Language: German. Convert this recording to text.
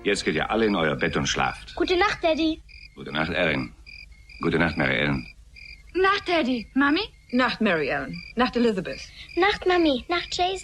Jetzt geht ihr alle in euer Bett und schlaft. Gute Nacht, Daddy. Gute Nacht, Erin. Gute Nacht, Mary Ellen. Nacht, Daddy. Mami? Nacht, Mary Ellen. Nacht, Elizabeth. Nacht, Mami. Nacht, Jason.